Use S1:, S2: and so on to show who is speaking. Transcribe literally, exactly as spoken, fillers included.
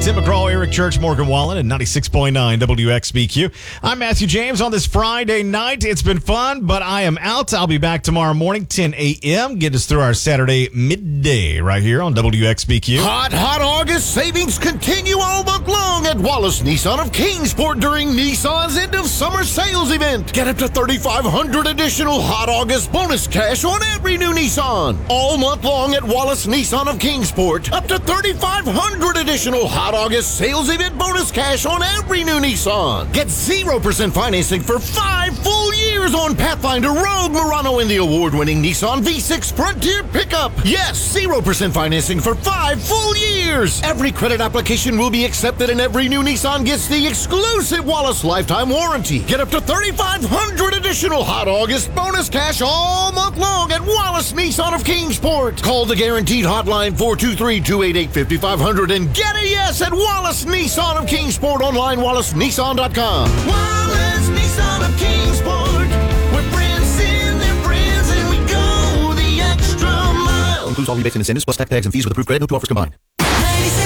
S1: Tim McCraw, Eric Church, Morgan Wallen, and ninety-six point nine W X B Q. I'm Matthew James on this Friday night. It's been fun, but I am out. I'll be back tomorrow morning, ten a.m. Get us through our Saturday midday right here on W X B Q.
S2: Hot, hot August savings continue all month long at Wallace Nissan of Kingsport during Nissan's end of summer sales event. Get up to thirty-five hundred dollars additional hot August bonus cash on every new Nissan. All month long at Wallace Nissan of Kingsport. Up to thirty-five hundred dollars additional hot August sales event bonus cash on every new Nissan. Get zero percent financing for five full years on Pathfinder, Rogue, Murano, and the award-winning Nissan V six Frontier pickup. Yes, zero percent financing for five full years. Every credit application will be accepted and every new Nissan gets the exclusive Wallace lifetime warranty. Get up to thirty-five hundred dollars additional hot August bonus cash all month long at Wallace Nissan of Kingsport. Call the guaranteed hotline four two three, two eight eight, five five zero zero and get a yes at Wallace Nissan of Kingsport. Online, wallace nissan dot com.
S3: Wallace Nissan of Kingsport. We're friends in their friends and we go the extra mile.
S2: Includes all rebates and incentives plus tax tags and fees with approved credit. No two offers combined.